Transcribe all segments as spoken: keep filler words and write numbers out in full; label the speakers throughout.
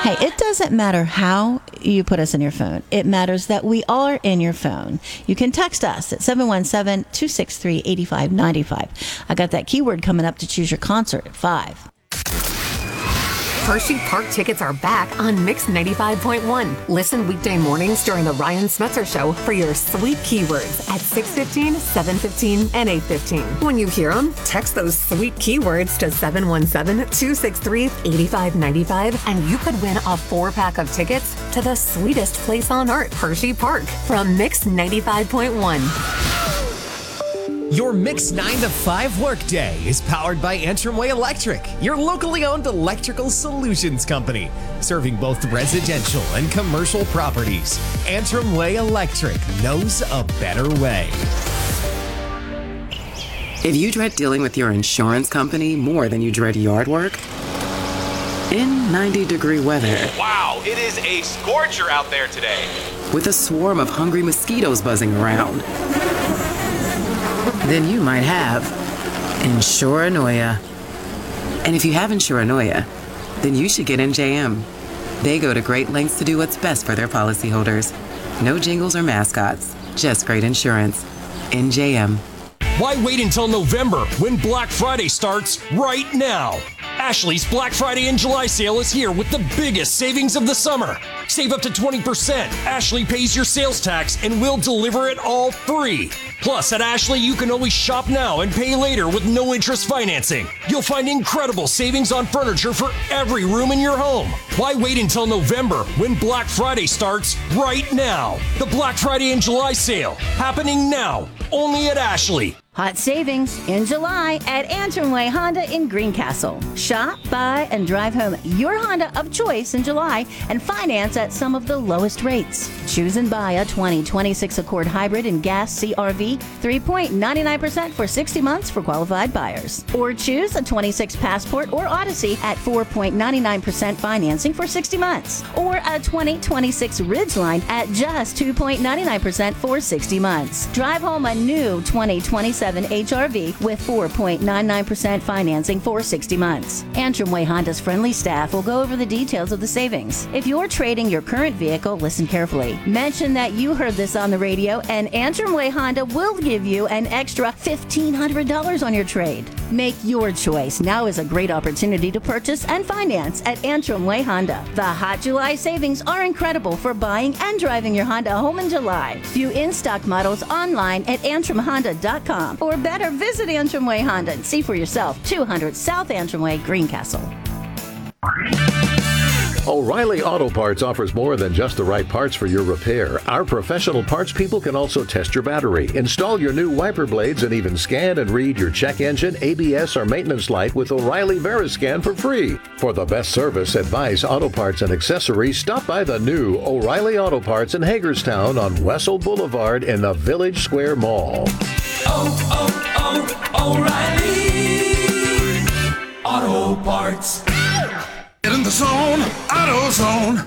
Speaker 1: Hey, it doesn't matter how you put us in your phone. It matters that we are in your phone. You can text us at seven one seven, two six three, eight five nine five. I got that keyword coming up to choose your concert at five.
Speaker 2: Hershey Park tickets are back on Mix ninety-five point one. Listen weekday mornings during the Ryan Smetzer Show for your sweet keywords at six fifteen, seven fifteen, and eight fifteen. When you hear them, text those sweet keywords to seven one seven, two six three, eight five nine five, and you could win a four-pack of tickets to the sweetest place on earth, Hershey Park, from Mix ninety-five point one.
Speaker 3: Your Mix nine to five workday is powered by Antrim Way Electric, your locally owned electrical solutions company, serving both residential and commercial properties. Antrim Way Electric knows a better way.
Speaker 4: If you dread dealing with your insurance company more than you dread yard work, in ninety degree weather.
Speaker 5: Wow, it is a scorcher out there today.
Speaker 4: With a swarm of hungry mosquitoes buzzing around, then you might have Insuranoia. And if you have Insuranoia, then you should get N J M. They go to great lengths to do what's best for their policyholders. No jingles or mascots, just great insurance. N J M.
Speaker 6: Why wait until November when Black Friday starts right now? Ashley's Black Friday and July sale is here with the biggest savings of the summer. Save up to twenty percent. Ashley pays your sales tax and we'll deliver it all free. Plus, at Ashley, you can always shop now and pay later with no interest financing. You'll find incredible savings on furniture for every room in your home. Why wait until November when Black Friday starts right now? The Black Friday and July sale happening now, only at Ashley.
Speaker 1: Hot savings in July at Antrim Way Honda in Greencastle. Shop, buy, and drive home your Honda of choice in July and finance at some of the lowest rates. Choose and buy a twenty twenty-six Accord Hybrid in gas C R V, three point nine nine percent for sixty months for qualified buyers. Or choose a twenty-six Passport or Odyssey at four point nine nine percent financing for sixty months. Or a twenty twenty-six Ridgeline at just two point nine nine percent for sixty months. Drive home a new twenty twenty-seven H R V with four point nine nine percent financing for sixty months. Antrim Way Honda's friendly staff will go over the details of the savings. If you're trading your current vehicle, listen carefully. Mention that you heard this on the radio and Antrim Way Honda will give you an extra fifteen hundred dollars on your trade. Make your choice. Now is a great opportunity to purchase and finance at Antrim Way Honda. The hot July savings are incredible for buying and driving your Honda home in July. View in-stock models online at antrim honda dot com. Or better, visit Antrim Way Honda and see for yourself. two hundred South Antrim Way, Greencastle.
Speaker 7: O'Reilly Auto Parts offers more than just the right parts for your repair. Our professional parts people can also test your battery, install your new wiper blades, and even scan and read your check engine, A B S, or maintenance light with O'Reilly Veriscan for free. For the best service, advice, auto parts, and accessories, stop by the new O'Reilly Auto Parts in Hagerstown on Wessel Boulevard in the Village Square Mall.
Speaker 8: Oh, oh, oh, O'Reilly Auto Parts. Get in the zone, AutoZone.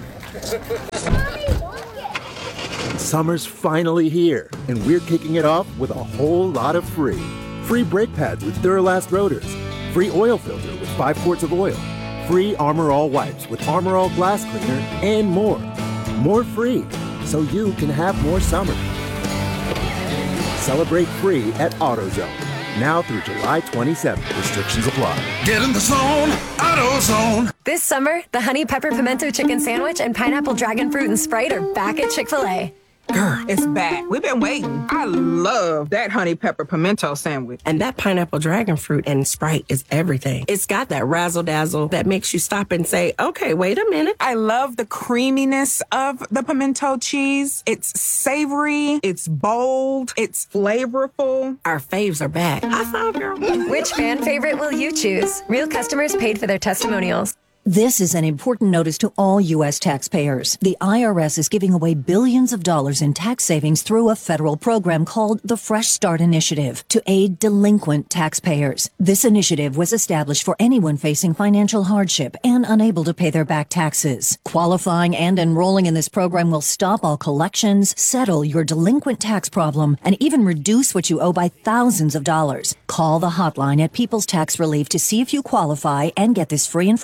Speaker 9: Summer's finally here, and we're kicking it off with a whole lot of free. Free brake pads with Duralast rotors. Free oil filter with five quarts of oil. Free Armor All wipes with Armor All glass cleaner, and more. More free, so you can have more summer. Celebrate free at AutoZone. Now through July twenty-seventh. Restrictions apply.
Speaker 8: Get in the zone, AutoZone.
Speaker 2: This summer, the Honey Pepper Pimento Chicken Sandwich and Pineapple Dragon Fruit and Sprite are back at Chick-fil-A.
Speaker 10: Girl, it's back. We've been waiting. I love that honey pepper pimento sandwich.
Speaker 11: And that pineapple dragon fruit and Sprite is everything. It's got that razzle dazzle that makes you stop and say, okay, wait a minute.
Speaker 10: I love the creaminess of the pimento cheese. It's savory. It's bold. It's flavorful.
Speaker 11: Our faves are back. I saw, girl.
Speaker 2: Which fan favorite will you choose? Real customers paid for their testimonials.
Speaker 12: This is an important notice to all U S taxpayers. The I R S is giving away billions of dollars in tax savings through a federal program called the Fresh Start Initiative to aid delinquent taxpayers. This initiative was established for anyone facing financial hardship and unable to pay their back taxes. Qualifying and enrolling in this program will stop all collections, settle your delinquent tax problem, and even reduce what you owe by thousands of dollars. Call the hotline at People's Tax Relief to see if you qualify and get this free information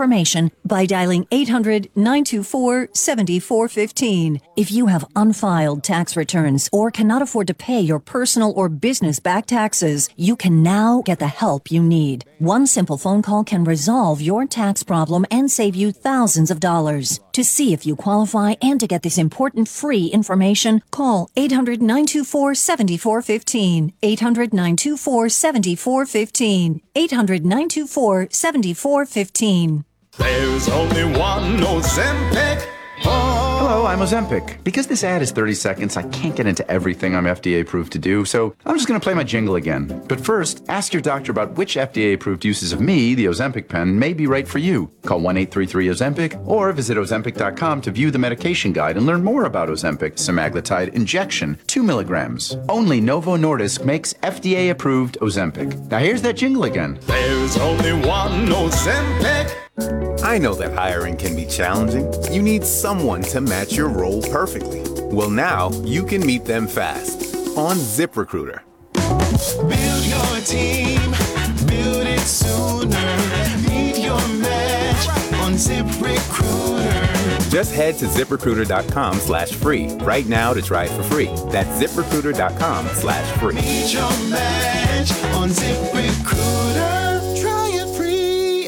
Speaker 12: information by dialing eight hundred, nine two four, seven four one five. If you have unfiled tax returns or cannot afford to pay your personal or business-backed taxes, you can now get the help you need. One simple phone call can resolve your tax problem and save you thousands of dollars. To see if you qualify and to get this important free information, call eight hundred, nine two four, seven four one five. eight hundred, nine two four, seven four one five. eight hundred, nine two four, seven four one five.
Speaker 8: There's only one Ozempic. Oh.
Speaker 13: Hello, I'm Ozempic. Because this ad is thirty seconds, I can't get into everything I'm F D A approved to do, so I'm just going to play my jingle again. But first, ask your doctor about which F D A approved uses of me, the Ozempic pen, may be right for you. Call one eight three three Ozempic or visit Ozempic dot com to view the medication guide and learn more about Ozempic semaglutide injection, two milligrams. Only Novo Nordisk makes F D A approved Ozempic. Now here's that jingle again.
Speaker 8: There's only one Ozempic.
Speaker 14: I know that hiring can be challenging. You need someone to match your role perfectly. Well, now you can meet them fast on ZipRecruiter.
Speaker 8: Build your team, build it sooner. Meet your match on ZipRecruiter.
Speaker 14: Just head to ZipRecruiter.com slash free right now to try it for free. That's ZipRecruiter.com slash free.
Speaker 8: Meet your match on ZipRecruiter. Try it free.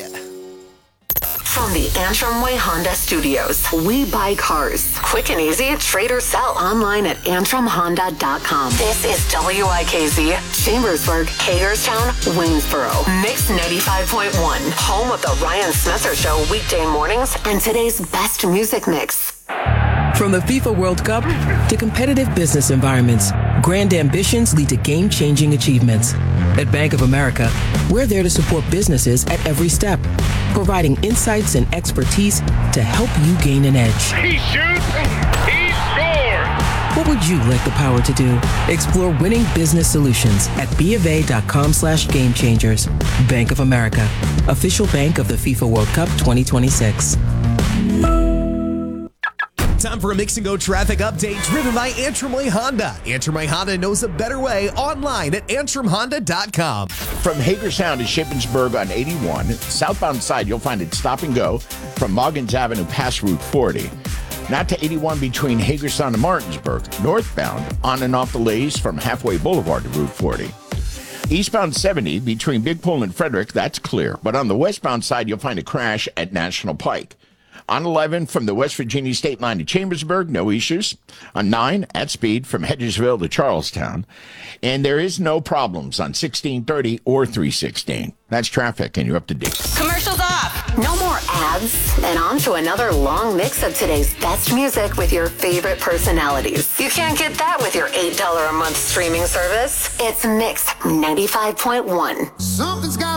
Speaker 2: From the Antrim Way Honda Studios, we buy cars. Quick and easy, trade or sell online at antrim honda dot com. This is W I K Z, Chambersburg, Hagerstown, Waynesboro. Mix ninety-five point one, home of the Ryan Smetzer Show weekday mornings and today's best music mix.
Speaker 15: From the FIFA World Cup to competitive business environments, grand ambitions lead to game-changing achievements. At Bank of America, we're there to support businesses at every step, providing insights and expertise to help you gain an edge.
Speaker 8: He shoots, he scores.
Speaker 15: What would you like the power to do? Explore winning business solutions at bofa.com slash game changers. Bank of America, official bank of the FIFA World Cup twenty twenty-six.
Speaker 3: Time for a Mix and Go traffic update driven by Antrim Way Honda. Antrim Way Honda knows a better way online at antrim honda dot com.
Speaker 16: From Hagerstown to Shippensburg on eighty-one, southbound side, you'll find it stop and go from Moggins Avenue past Route forty. Not to eighty-one between Hagerstown and Martinsburg. Northbound on and off the Lays from Halfway Boulevard to Route forty. Eastbound seventy between Big Pole and Frederick, that's clear. But on the westbound side, you'll find a crash at National Pike. On eleven, from the West Virginia state line to Chambersburg, no issues. On nine, at speed from Hedgesville to Charlestown. And there is no problems on sixteen thirty or three sixteen. That's traffic, and you're up to date.
Speaker 2: Commercials off. No more ads. And on to another long mix of today's best music with your favorite personalities. You can't get that with your eight dollars a month streaming service. It's Mix ninety-five point one.
Speaker 8: Something's got